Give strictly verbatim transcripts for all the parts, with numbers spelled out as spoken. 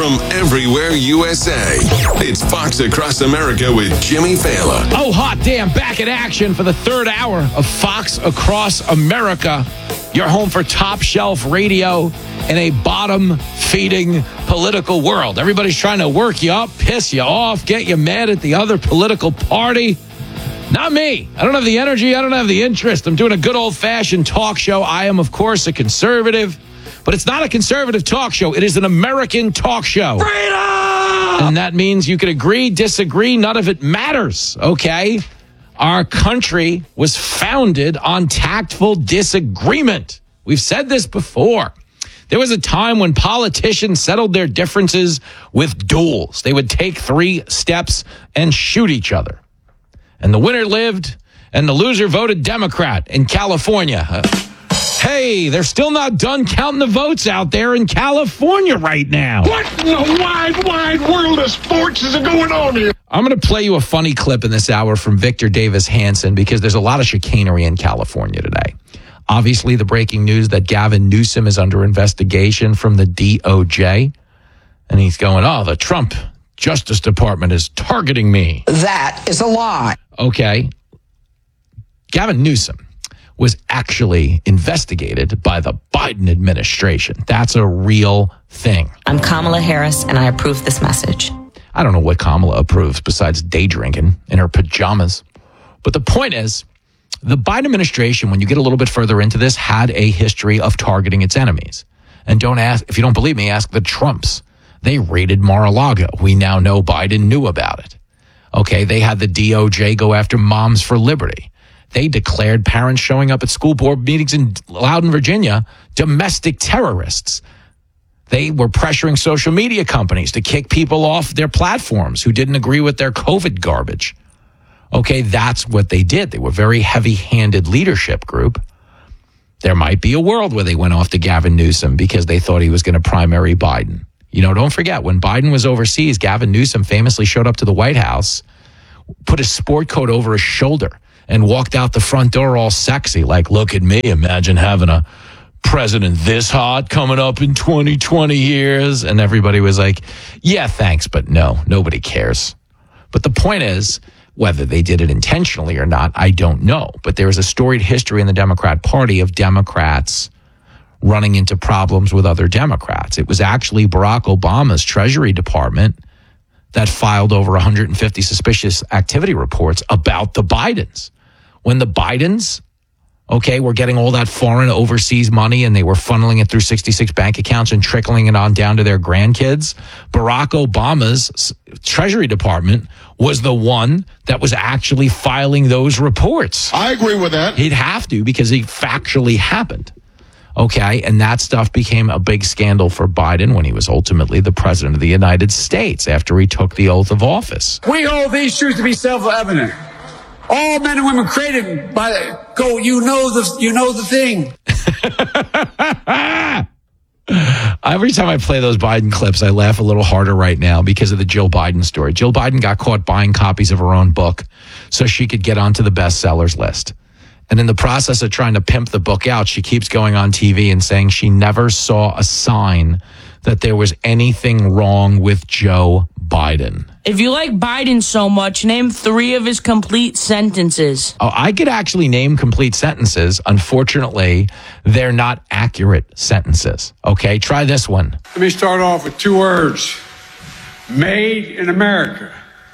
from everywhere U S A. It's Fox Across America with Jimmy Fallon. Oh, hot damn, back in action for the third hour of Fox Across America. Your home for top shelf radio in a bottom-feeding political world. Everybody's trying to work you up, piss you off, get you mad at the other political party. Not me. I don't have the energy. I don't have the interest. I'm doing a good old-fashioned talk show. I am, of course, a conservative. But it's not a conservative talk show. It is an American talk show. Freedom! And that means you can agree, disagree. None of it matters, okay? Our country was founded on tactful disagreement. We've said this before. There was a time when politicians settled their differences with duels. They would take three steps and shoot each other. And the winner lived, and the loser voted Democrat in California. Uh, Hey, they're still not done counting the votes out there in California right now. What in the wide, wide world of sports is going on here? I'm going to play you a funny clip in this hour from Victor Davis Hanson because there's a lot of chicanery in California today. Obviously, the breaking news that Gavin Newsom is under investigation from the D O J. And he's going, oh, the Trump Justice Department is targeting me. That is a lie. Okay. Gavin Newsom was actually investigated by the Biden administration. That's a real thing. I'm Kamala Harris, and I approve this message. I don't know what Kamala approves besides day drinking in her pajamas. But the point is, the Biden administration, when you get a little bit further into this, had a history of targeting its enemies. And don't ask, if you don't believe me, ask the Trumps. They raided Mar-a-Lago. We now know Biden knew about it. Okay, they had the D O J go after Moms for Liberty. They declared parents showing up at school board meetings in Loudoun, Virginia, domestic terrorists. They were pressuring social media companies to kick people off their platforms who didn't agree with their COVID garbage. Okay, that's what they did. They were a very heavy-handed leadership group. There might be a world where they went off to Gavin Newsom because they thought he was going to primary Biden. You know, don't forget, when Biden was overseas, Gavin Newsom famously showed up to the White House, put his sport coat over his shoulder, and walked out the front door all sexy, like, look at me, imagine having a president this hot coming up in twenty, twenty years. And everybody was like, yeah, thanks, but no, nobody cares. But the point is, whether they did it intentionally or not, I don't know. But there is a storied history in the Democrat Party of Democrats running into problems with other Democrats. It was actually Barack Obama's Treasury Department that filed over one hundred fifty suspicious activity reports about the Bidens. When the Bidens, okay, were getting all that foreign overseas money and they were funneling it through sixty-six bank accounts and trickling it on down to their grandkids, Barack Obama's Treasury Department was the one that was actually filing those reports. I agree with that. He'd have to because it factually happened. Okay, and that stuff became a big scandal for Biden when he was ultimately the president of the United States after he took the oath of office. We hold these truths to be self-evident. All men and women created by go. You know the you know the thing. Every time I play those Biden clips, I laugh a little harder right now because of the Jill Biden story. Jill Biden got caught buying copies of her own book so she could get onto the bestsellers list. And in the process of trying to pimp the book out, she keeps going on T V and saying she never saw a sign that there was anything wrong with Joe Biden. If you like Biden so much, name three of his complete sentences. Oh, I could actually name complete sentences. Unfortunately, they're not accurate sentences. Okay, try this one. Let me start off with two words. Made in America.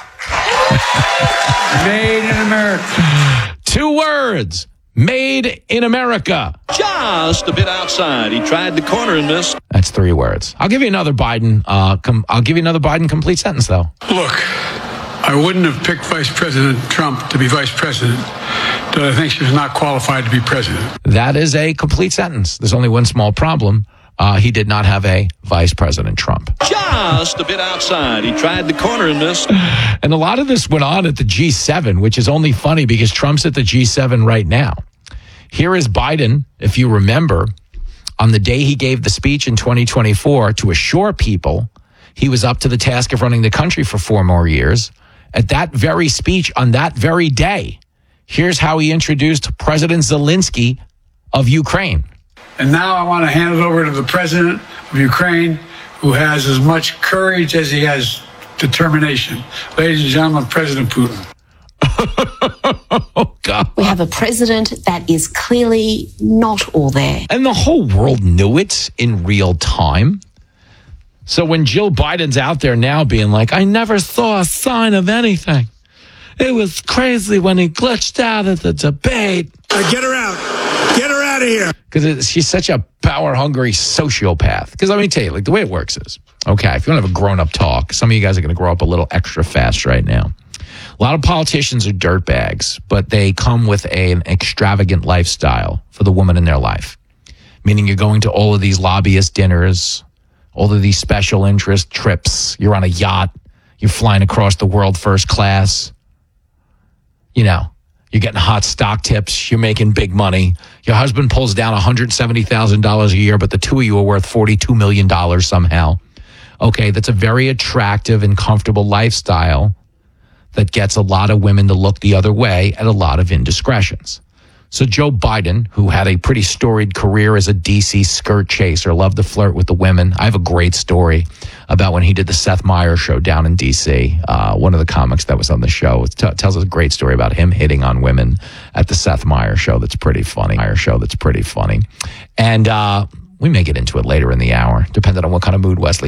Made in America. Two words. Made in America. Just a bit outside. He tried the corner and missed. That's three words. I'll give you another Biden. Uh, com- I'll give you another Biden complete sentence, though. Look, I wouldn't have picked Vice President Trump to be vice president, but I think she was not qualified to be president. That is a complete sentence. There's only one small problem. Uh, he did not have a Vice President Trump. Just a bit outside. He tried the corner and missed. And a lot of this went on at the G seven, which is only funny because Trump's at the G seven right now. Here is Biden, if you remember, on the day he gave the speech in twenty twenty-four to assure people he was up to the task of running the country for four more years. At that very speech on that very day, here's how he introduced President Zelensky of Ukraine. And now I want to hand it over to the president of Ukraine, who has as much courage as he has determination. Ladies and gentlemen, President Putin. Oh, God. We have a president that is clearly not all there. And the whole world knew it in real time. So when Jill Biden's out there now being like, I never saw a sign of anything. It was crazy when he glitched out at the debate. Uh, get her out. Get her out of here. Because she's such a power-hungry sociopath. Because let me tell you, like the way it works is, okay, if you want to have a grown-up talk, some of you guys are going to grow up a little extra fast right now. A lot of politicians are dirtbags, but they come with a, an extravagant lifestyle for the woman in their life. Meaning you're going to all of these lobbyist dinners, all of these special interest trips. You're on a yacht. You're flying across the world first class. You know, you're getting hot stock tips. You're making big money. Your husband pulls down one hundred seventy thousand dollars a year, but the two of you are worth forty-two million dollars somehow. Okay, that's a very attractive and comfortable lifestyle that gets a lot of women to look the other way at a lot of indiscretions. So Joe Biden, who had a pretty storied career as a D C skirt chaser, loved to flirt with the women. I have a great story about when he did the Seth Meyers show down in D C. Uh, one of the comics that was on the show t- tells us a great story about him hitting on women at the Seth Meyers show. That's pretty funny. Meyers show that's pretty funny. And uh, we may get into it later in the hour, depending on what kind of mood Wesley